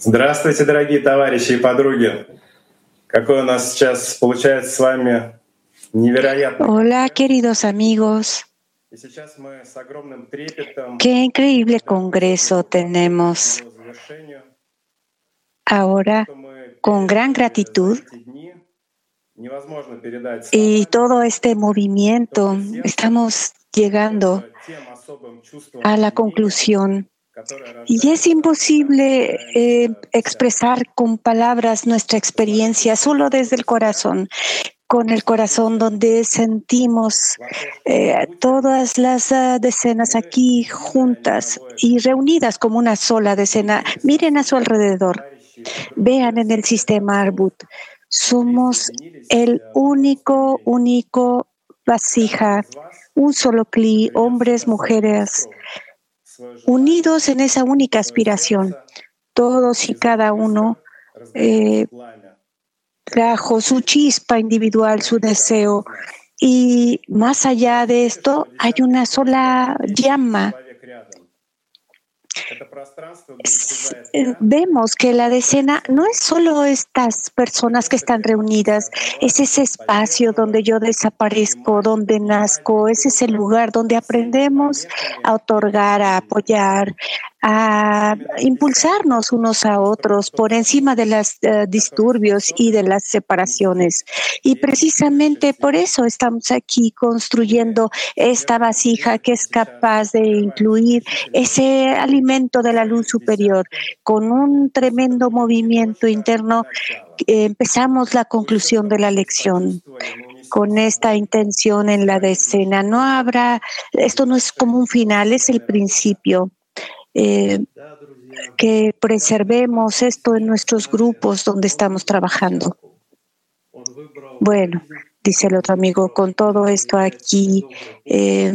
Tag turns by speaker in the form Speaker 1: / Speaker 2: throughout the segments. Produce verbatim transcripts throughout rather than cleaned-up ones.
Speaker 1: Здравствуйте, дорогие товарищи и подруги. Какой у нас сейчас получается с вами невероятный
Speaker 2: Hola,
Speaker 1: конгресс.
Speaker 2: queridos amigos.
Speaker 1: И сейчас мы с огромным трепетом
Speaker 2: Qué increíble
Speaker 1: готовы
Speaker 2: congreso
Speaker 1: подходим к
Speaker 2: tenemos
Speaker 1: его завершению.
Speaker 2: ahora,
Speaker 1: Что мы
Speaker 2: con gran
Speaker 1: пережили за
Speaker 2: gratitud,
Speaker 1: эти дни, невозможно передать
Speaker 2: y
Speaker 1: словами,
Speaker 2: todo este movimiento.
Speaker 1: только сердцем,
Speaker 2: Estamos llegando
Speaker 1: только тем особым чувством
Speaker 2: a la
Speaker 1: единения,
Speaker 2: conclusión.
Speaker 1: которое
Speaker 2: Y es
Speaker 1: рождается, когда мы
Speaker 2: imposible eh,
Speaker 1: собираемся вся
Speaker 2: expresar con palabras nuestra experiencia, solo desde el corazón, con el corazón donde sentimos
Speaker 1: в окошко
Speaker 2: eh,
Speaker 1: Арбуте.
Speaker 2: todas las ah, decenas
Speaker 1: Мы
Speaker 2: aquí
Speaker 1: единое
Speaker 2: juntas
Speaker 1: мировое
Speaker 2: y reunidas como una sola decena.
Speaker 1: единый
Speaker 2: Miren a su
Speaker 1: сосуд,
Speaker 2: alrededor,
Speaker 1: товарищи и подруги
Speaker 2: vean en
Speaker 1: со
Speaker 2: el
Speaker 1: всех
Speaker 2: sistema
Speaker 1: концов
Speaker 2: Arbut.
Speaker 1: мы
Speaker 2: Somos
Speaker 1: присоединились
Speaker 2: el
Speaker 1: э, в одном
Speaker 2: único,
Speaker 1: устремлении.
Speaker 2: único
Speaker 1: Каждый
Speaker 2: vasija,
Speaker 1: из вас,
Speaker 2: un solo cli,
Speaker 1: принесший
Speaker 2: hombres,
Speaker 1: на свою
Speaker 2: mujeres,
Speaker 1: искру свое желание,
Speaker 2: unidos en esa única
Speaker 1: свое
Speaker 2: aspiración,
Speaker 1: сердце,
Speaker 2: todos y
Speaker 1: из этих
Speaker 2: cada uno
Speaker 1: искр разгорелось
Speaker 2: eh,
Speaker 1: пламя, которое
Speaker 2: trajo su
Speaker 1: теперь
Speaker 2: chispa individual, su
Speaker 1: горит в каждом
Speaker 2: deseo.
Speaker 1: из нас.
Speaker 2: Y más allá de
Speaker 1: Ощутили, что
Speaker 2: esto, hay
Speaker 1: десятки
Speaker 2: una
Speaker 1: не просто
Speaker 2: sola
Speaker 1: товарищей и
Speaker 2: llama.
Speaker 1: человек рядом. Это пространство, где
Speaker 2: S-
Speaker 1: исчезает
Speaker 2: eh,
Speaker 1: я,
Speaker 2: Vemos que la decena
Speaker 1: рождается
Speaker 2: no
Speaker 1: мы.
Speaker 2: es solo estas personas
Speaker 1: Это
Speaker 2: que
Speaker 1: место,
Speaker 2: están
Speaker 1: где мы учимся
Speaker 2: reunidas, es
Speaker 1: отдавать
Speaker 2: ese
Speaker 1: без
Speaker 2: espacio donde
Speaker 1: поддерживать,
Speaker 2: yo desaparezco,
Speaker 1: принимать,
Speaker 2: donde
Speaker 1: поднимать
Speaker 2: nazco,
Speaker 1: друг
Speaker 2: es ese
Speaker 1: друга
Speaker 2: lugar donde
Speaker 1: всеми
Speaker 2: aprendemos
Speaker 1: помехами
Speaker 2: a
Speaker 1: и
Speaker 2: otorgar, a
Speaker 1: разделениями.
Speaker 2: apoyar, a
Speaker 1: Именно в десятке
Speaker 2: impulsarnos unos a otros
Speaker 1: выстроен тот
Speaker 2: por encima de
Speaker 1: сосуд,
Speaker 2: los
Speaker 1: который
Speaker 2: disturbios y de
Speaker 1: способен
Speaker 2: las separaciones.
Speaker 1: вместить
Speaker 2: Y
Speaker 1: весь высший
Speaker 2: precisamente por
Speaker 1: свет.
Speaker 2: eso estamos aquí construyendo
Speaker 1: Мы
Speaker 2: esta
Speaker 1: собираем
Speaker 2: vasija que
Speaker 1: вместе
Speaker 2: es
Speaker 1: сейчас,
Speaker 2: capaz de
Speaker 1: открываем
Speaker 2: incluir
Speaker 1: заключительный
Speaker 2: ese alimento de la luz
Speaker 1: союз
Speaker 2: superior.
Speaker 1: десятки.
Speaker 2: Con un
Speaker 1: Пусть это
Speaker 2: tremendo
Speaker 1: будет не
Speaker 2: movimiento
Speaker 1: точка, а
Speaker 2: interno,
Speaker 1: начало.
Speaker 2: eh, empezamos la
Speaker 1: Пусть все,
Speaker 2: conclusión
Speaker 1: что
Speaker 2: de
Speaker 1: мы
Speaker 2: la
Speaker 1: здесь
Speaker 2: lección
Speaker 1: почувствовали, мы унесем
Speaker 2: con
Speaker 1: с
Speaker 2: esta
Speaker 1: собой
Speaker 2: intención
Speaker 1: и
Speaker 2: en la
Speaker 1: сохраним в нашем
Speaker 2: decena. No
Speaker 1: духе
Speaker 2: habrá,
Speaker 1: и
Speaker 2: esto
Speaker 1: в
Speaker 2: no es como
Speaker 1: нашей
Speaker 2: un final, es el
Speaker 1: мысленной работе.
Speaker 2: principio. Eh,
Speaker 3: Да, друзья,
Speaker 2: que
Speaker 3: каждый
Speaker 2: preservemos
Speaker 3: из нас
Speaker 2: esto en
Speaker 3: сейчас
Speaker 2: nuestros
Speaker 3: знает,
Speaker 2: grupos donde
Speaker 3: он
Speaker 2: estamos
Speaker 3: выбрал
Speaker 2: trabajando.
Speaker 3: десятку. Он выбрал
Speaker 2: Bueno,
Speaker 3: жизнь,
Speaker 2: dice el
Speaker 3: он
Speaker 2: otro amigo,
Speaker 3: выбрал
Speaker 2: con todo
Speaker 3: то, что
Speaker 2: esto
Speaker 3: является
Speaker 2: aquí
Speaker 3: добрый путь.
Speaker 2: eh,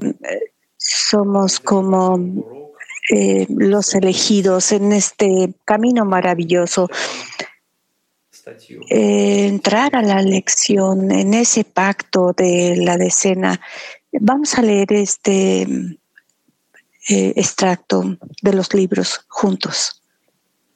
Speaker 2: somos
Speaker 3: Это
Speaker 2: como
Speaker 3: небольшой урок.
Speaker 2: eh, los elegidos en este camino maravilloso.
Speaker 3: Читаем статью.
Speaker 2: Eh, entrar a la lección en ese pacto de la decena. Vamos a leer este eh, extracto de los libros juntos.